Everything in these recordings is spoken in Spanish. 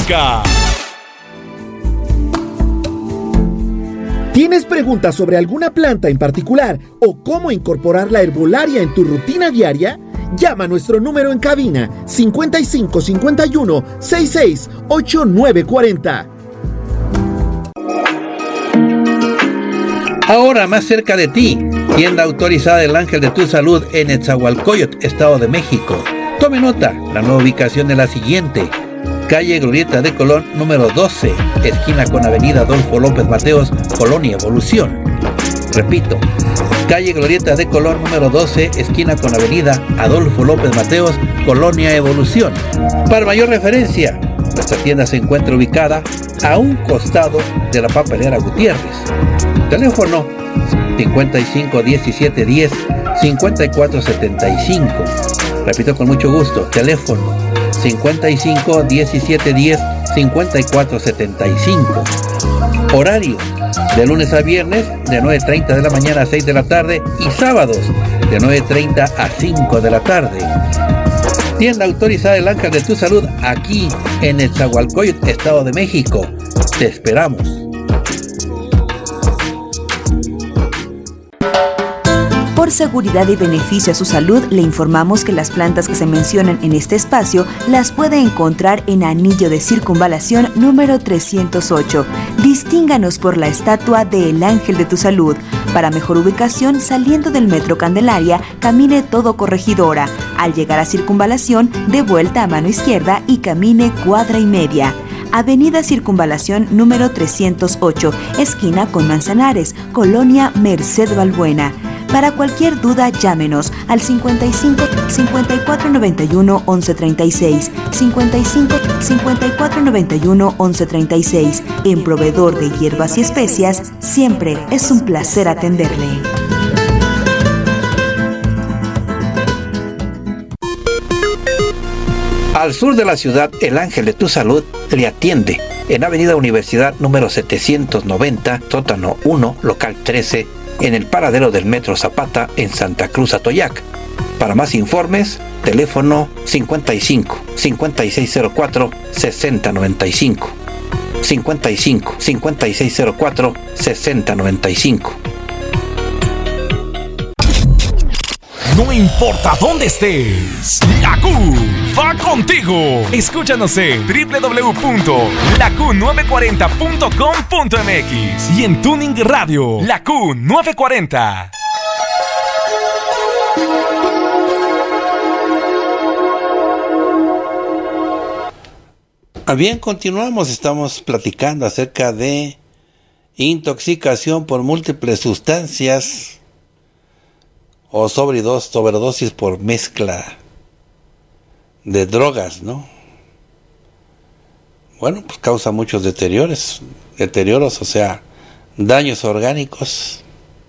nunca. ¿Tienes preguntas sobre alguna planta en particular o cómo incorporar la herbolaria en tu rutina diaria? Llama a nuestro número en cabina 55 51 66 8940. Ahora más cerca de ti, tienda autorizada del Ángel de tu Salud en Nezahualcóyotl, Estado de México. Tome nota, la nueva ubicación es la siguiente: calle Glorieta de Colón, número 12, esquina con avenida Adolfo López Mateos, Colonia Evolución. Repito, calle Glorieta de Colón, número 12, esquina con avenida Adolfo López Mateos, Colonia Evolución. Para mayor referencia, nuestra tienda se encuentra ubicada a un costado de la papelera Gutiérrez. Teléfono 55 17 10 54 75. Repito con mucho gusto, teléfono 55 17 10 54 75. Horario de lunes a viernes de 9:30 de la mañana a 6 de la tarde y sábados de 9:30 a 5 de la tarde. Tienda autorizada del Ángel de tu Salud aquí en Nezahualcóyotl, Estado de México. Te esperamos. Por seguridad y beneficio a su salud, le informamos que las plantas que se mencionan en este espacio las puede encontrar en Anillo de Circunvalación número 308. Distínganos por la estatua de El Ángel de tu Salud. Para mejor ubicación, saliendo del Metro Candelaria, camine todo Corregidora. Al llegar a Circunvalación, dé vuelta a mano izquierda y camine cuadra y media. Avenida Circunvalación número 308, esquina con Manzanares, Colonia Merced Balbuena. Para cualquier duda, llámenos al 55 54 91 11 36, 55 54 91 11 36. En Proveedor de Hierbas y Especias, siempre es un placer atenderle. Al sur de la ciudad, el Ángel de tu Salud le atiende en Avenida Universidad número 790, sótano 1, local 13, en el paradero del Metro Zapata en Santa Cruz, Atoyac. Para más informes, teléfono 55 5604 6095, 55 5604 6095. No importa dónde estés, la Q va contigo. Escúchanos en www.laQ940.com.mx y en Tuning Radio, la Q940. Bien, continuamos. Estamos platicando acerca de intoxicación por múltiples sustancias o sobredosis por mezcla de drogas, ¿no? Bueno, pues causa muchos deterioros, o sea, daños orgánicos.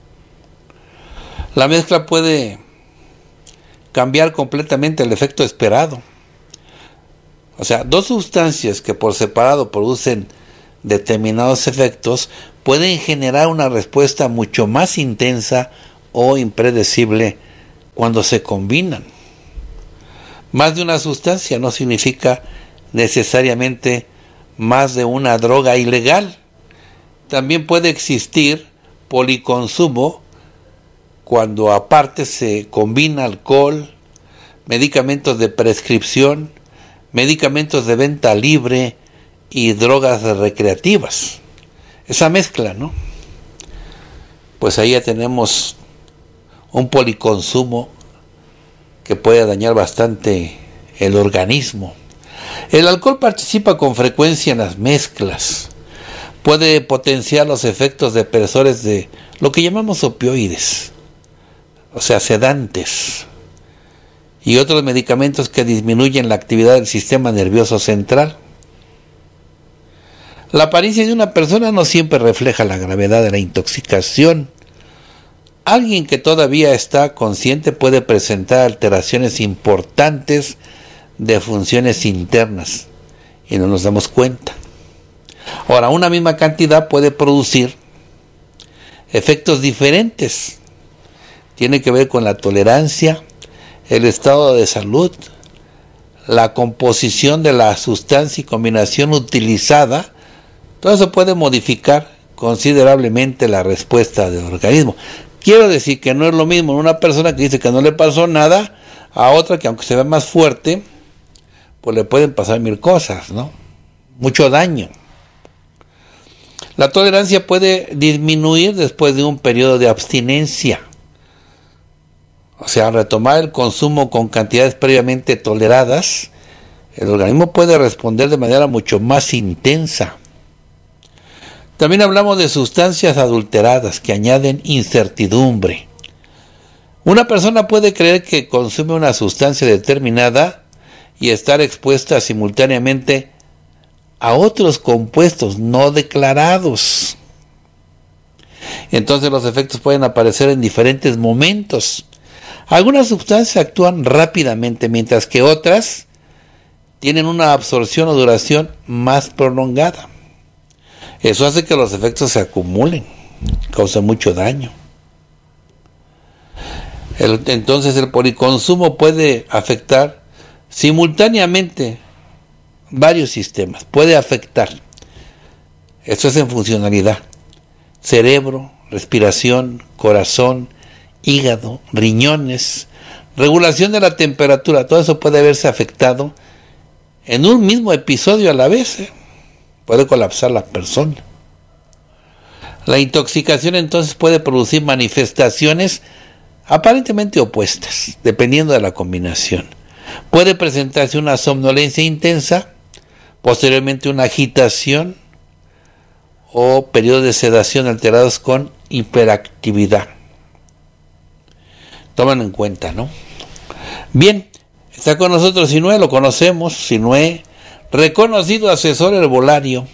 La mezcla puede cambiar completamente el efecto esperado. O sea, dos sustancias que por separado producen determinados efectos pueden generar una respuesta mucho más intensa o impredecible cuando se combinan. Más de una sustancia no significa necesariamente más de una droga ilegal. También puede existir policonsumo cuando aparte se combina alcohol, medicamentos de prescripción, medicamentos de venta libre y drogas recreativas. Esa mezcla, ¿no? Pues ahí ya tenemos un policonsumo que puede dañar bastante el organismo. El alcohol participa con frecuencia en las mezclas. Puede potenciar los efectos depresores de lo que llamamos opioides, o sea, sedantes, y otros medicamentos que disminuyen la actividad del sistema nervioso central. La apariencia de una persona no siempre refleja la gravedad de la intoxicación. Alguien que todavía está consciente puede presentar alteraciones importantes de funciones internas y no nos damos cuenta. Ahora, una misma cantidad puede producir efectos diferentes. Tiene que ver con la tolerancia, el estado de salud, la composición de la sustancia y combinación utilizada, todo eso puede modificar considerablemente la respuesta del organismo. Quiero decir que no es lo mismo una persona que dice que no le pasó nada a otra que, aunque se vea más fuerte, pues le pueden pasar mil cosas, ¿no? Mucho daño. La tolerancia puede disminuir después de un periodo de abstinencia. O sea, al retomar el consumo con cantidades previamente toleradas, el organismo puede responder de manera mucho más intensa. También hablamos de sustancias adulteradas que añaden incertidumbre. Una persona puede creer que consume una sustancia determinada y estar expuesta simultáneamente a otros compuestos no declarados. Entonces los efectos pueden aparecer en diferentes momentos. Algunas sustancias actúan rápidamente, mientras que otras tienen una absorción o duración más prolongada. Eso hace que los efectos se acumulen, causa mucho daño. Entonces el policonsumo puede afectar simultáneamente varios sistemas, puede afectar. Esto es en funcionalidad: cerebro, respiración, corazón, hígado, riñones, regulación de la temperatura. Todo eso puede verse afectado en un mismo episodio a la vez, Puede colapsar la persona. La intoxicación entonces puede producir manifestaciones aparentemente opuestas, dependiendo de la combinación. Puede presentarse una somnolencia intensa, posteriormente una agitación o periodos de sedación alterados con hiperactividad. Tomen en cuenta, ¿no? Bien, está con nosotros Sinué, lo conocemos, Sinué, reconocido asesor herbolario.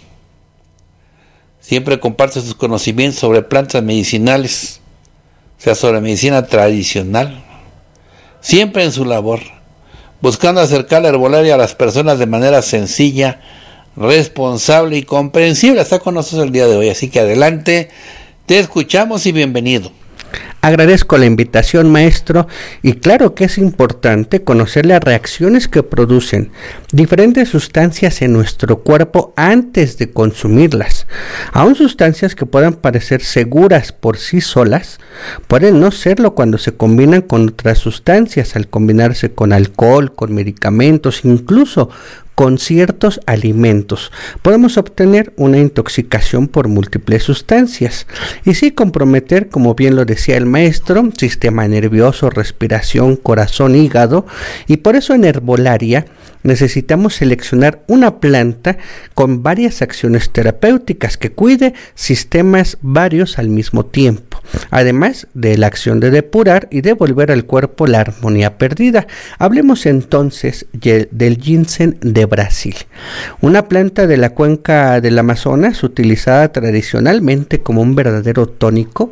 Siempre comparte sus conocimientos sobre plantas medicinales, o sea, sobre medicina tradicional. Siempre en su labor, buscando acercar la herbolaria a las personas de manera sencilla, responsable y comprensible. Está con nosotros el día de hoy, así que adelante, te escuchamos y bienvenido. Agradezco la invitación, maestro, y claro que es importante conocer las reacciones que producen diferentes sustancias en nuestro cuerpo antes de consumirlas. Aún sustancias que puedan parecer seguras por sí solas, pueden no serlo cuando se combinan con otras sustancias, al combinarse con alcohol, con medicamentos, incluso con ciertos alimentos. Podemos obtener una intoxicación por múltiples sustancias y sí comprometer, como bien lo decía el maestro, sistema nervioso, respiración, corazón, hígado, y por eso en herbolaria necesitamos seleccionar una planta con varias acciones terapéuticas que cuide sistemas varios al mismo tiempo, además de la acción de depurar y devolver al cuerpo la armonía perdida. Hablemos entonces del ginseng de Brasil, una planta de la cuenca del Amazonas utilizada tradicionalmente como un verdadero tónico,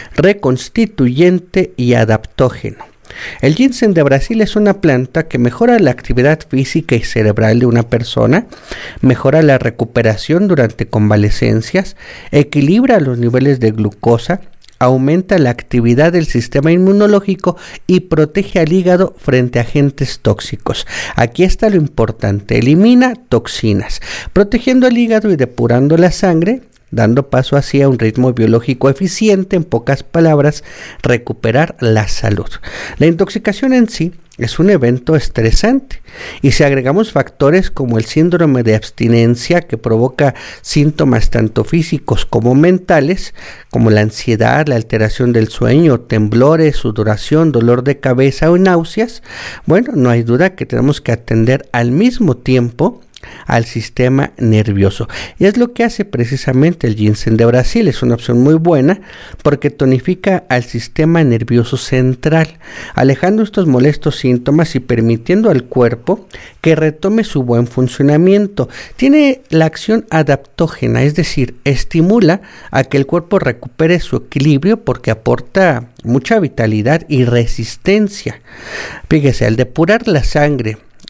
reconstituyente y adaptógeno. El ginseng de Brasil es una planta que mejora la actividad física y cerebral de una persona, mejora la recuperación durante convalecencias, equilibra los niveles de glucosa, aumenta la actividad del sistema inmunológico y protege al hígado frente a agentes tóxicos. Aquí está lo importante: elimina toxinas, protegiendo el hígado y depurando la sangre, dando paso así a un ritmo biológico eficiente. En pocas palabras, recuperar la salud. La intoxicación en sí es un evento estresante, y si agregamos factores como el síndrome de abstinencia, que provoca síntomas tanto físicos como mentales, como la ansiedad, la alteración del sueño, temblores, sudoración, dolor de cabeza o náuseas, bueno, no hay duda que tenemos que atender al mismo tiempo al sistema nervioso, y es lo que hace precisamente el ginseng de Brasil. Es una opción muy buena porque tonifica al sistema nervioso central, alejando estos molestos síntomas y permitiendo al cuerpo que retome su buen funcionamiento. Tiene la acción adaptógena, es decir, estimula a que el cuerpo recupere su equilibrio porque aporta mucha vitalidad y resistencia. Fíjese, al depurar la sangre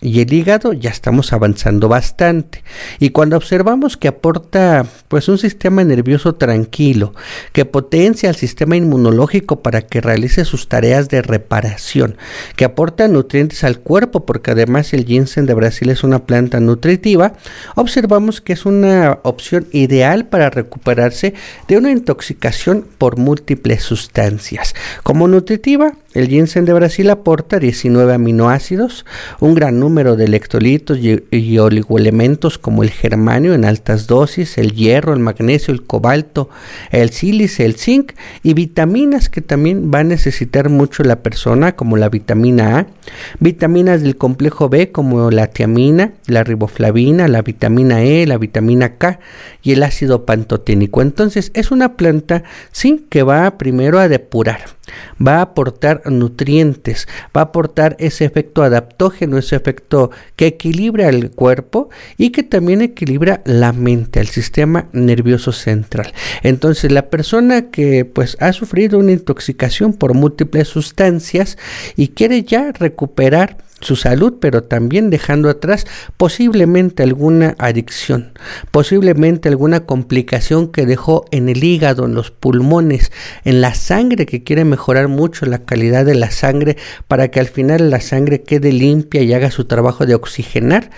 y el hígado ya estamos avanzando bastante. Y cuando observamos que aporta pues un sistema nervioso tranquilo, que potencia el sistema inmunológico para que realice sus tareas de reparación, que aporta nutrientes al cuerpo, porque además el ginseng de Brasil es una planta nutritiva, observamos que es una opción ideal para recuperarse de una intoxicación por múltiples sustancias. Como nutritiva, el ginseng de Brasil aporta 19 aminoácidos, un gran número de electrolitos y oligoelementos como el germanio en altas dosis, el hierro, el magnesio, el cobalto, el sílice, el zinc y vitaminas que también va a necesitar mucho la persona, como la vitamina A, vitaminas del complejo B como la tiamina, la riboflavina, la vitamina E, la vitamina K y el ácido pantoténico. Entonces es una planta, sí, que va primero a depurar, va a aportar nutrientes, va a aportar ese efecto adaptógeno, ese efecto que equilibra el cuerpo y que también equilibra la mente, el sistema nervioso central. Entonces la persona que pues ha sufrido una intoxicación por múltiples sustancias y quiere ya recuperar su salud, pero también dejando atrás posiblemente alguna adicción, posiblemente alguna complicación que dejó en el hígado, en los pulmones, en la sangre, que quiere mejorar mucho la calidad de la sangre para que al final la sangre quede limpia y haga su trabajo de oxigenar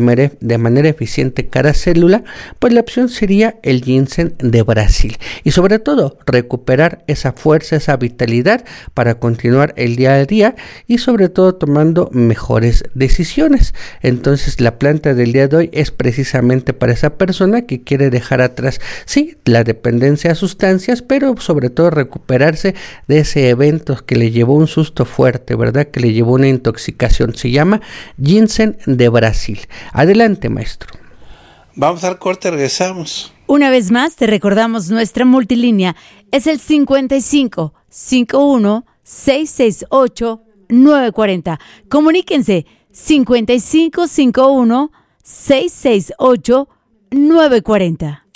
de manera eficiente cada célula, pues la opción sería el ginseng de Brasil. Y sobre todo recuperar esa fuerza, esa vitalidad para continuar el día a día y sobre todo tomando mejores decisiones. Entonces la planta del día de hoy es precisamente para esa persona que quiere dejar atrás, sí, la dependencia a sustancias, pero sobre todo recuperarse de ese evento que le llevó un susto fuerte, ¿verdad? Que le llevó una intoxicación. Se llama ginseng de Brasil. Adelante, maestro. Vamos al corte, regresamos. Una vez más, te recordamos nuestra multilínea. Es el 55 51 668 940. Comuníquense 5551 668 940.